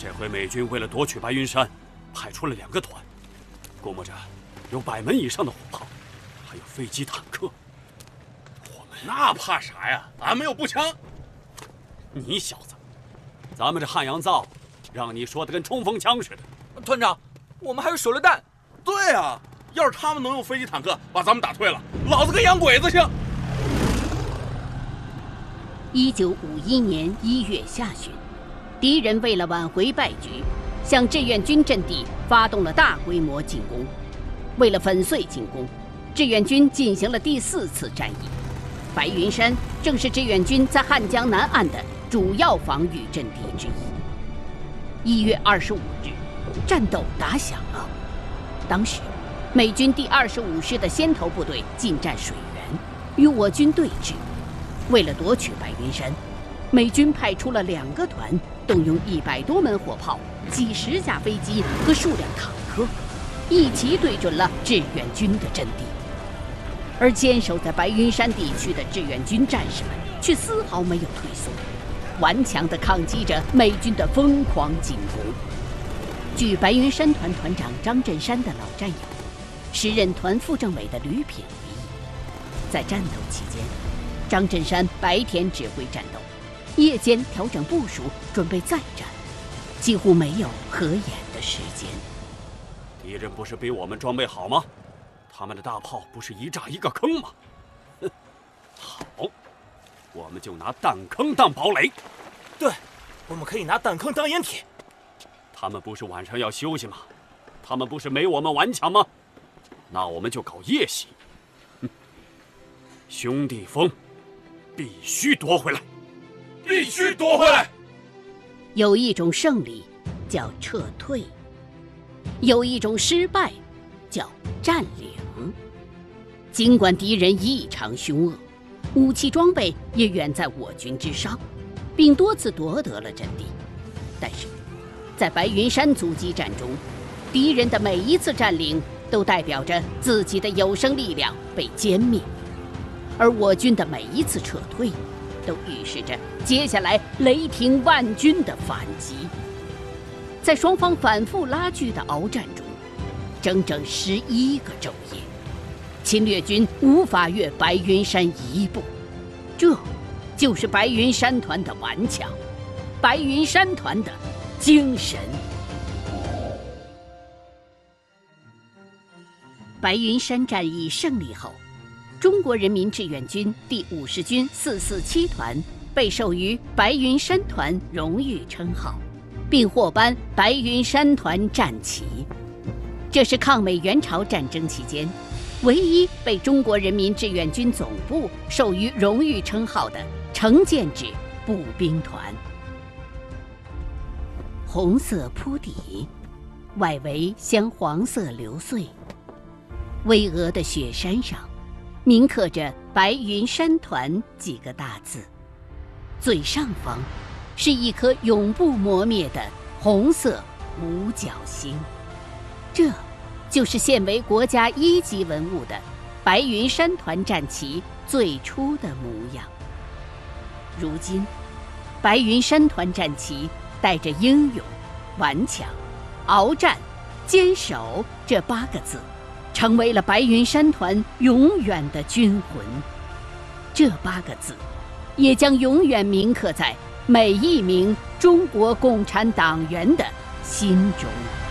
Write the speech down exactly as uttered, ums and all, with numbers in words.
这回美军为了夺取白云山，派出了两个团，估摸着有百门以上的火炮，还有飞机、坦克。我们那怕啥呀？俺们有步枪。 你小子，咱们这汉阳造，让你说的跟冲锋枪似的。 团长，我们还有手榴弹。 对啊，要是他们能用飞机、坦克把咱们打退了，老子跟洋鬼子去。 一九五一年一月下旬，敌人为了挽回败局，向志愿军阵地发动了大规模进攻。为了粉碎进攻，志愿军进行了第四次战役。白云山正是志愿军在汉江南岸的主要防御阵地之一。一月二十五日，战斗打响了。当时，美军第二十五师的先头部队进占水源，与我军对峙。为了夺取白云山，美军派出了两个团，动用一百多门火炮、几十架飞机和数辆坦克，一齐对准了志愿军的阵地。而坚守在白云山地区的志愿军战士们却丝毫没有退缩，顽强地抗击着美军的疯狂进攻。据白云山团团长张振山的老战友、时任团副政委的吕品回忆，在战斗期间，张振山白天指挥战斗，夜间调整部署，准备再战，几乎没有合眼的时间。 敌人不是比我们装备好吗？他们的大炮不是一炸一个坑吗？哼，好，我们就拿弹坑当堡垒。 对，我们可以拿弹坑当掩体。 他们不是晚上要休息吗？他们不是没我们顽强吗？那我们就搞夜袭。哼，兄弟峰必须夺回来， 必须夺回来。 有一种胜利叫撤退，有一种失败叫占领。尽管敌人异常凶恶，武器装备也远在我军之上，并多次夺得了阵地，但是在白云山阻击战中，敌人的每一次占领都代表着自己的有生力量被歼灭，而我军的每一次撤退都预示着接下来雷霆万钧的反击。在双方反复拉锯的鏖战中，整整十一个昼夜，侵略军无法越白云山一步。这就是白云山团的顽强，白云山团的精神。白云山战役胜利后，中国人民志愿军第五十军四四七团被授予白云山团荣誉称号，并获颁白云山团战旗。这是抗美援朝战争期间唯一被中国人民志愿军总部授予荣誉称号的成建制步兵团。红色铺底，外围镶黄色流穗，巍峨的雪山上铭刻着白云山团几个大字，最上方是一颗永不磨灭的红色五角星。这就是现为国家一级文物的白云山团战旗最初的模样。如今，白云山团战旗带着英勇、顽强、鏖战、坚守这八个字，成为了白云山团永远的军魂。这八个字，也将永远铭刻在每一名中国共产党员的心中。